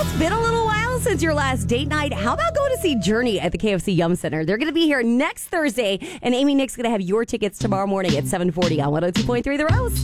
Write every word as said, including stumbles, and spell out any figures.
it's been a little while since your last date night. How about going to see Journey at the K F C Yum Center? They're going to be here next Thursday, and Amy Nick's going to have your tickets tomorrow morning at seven forty on one oh two point three The Rose.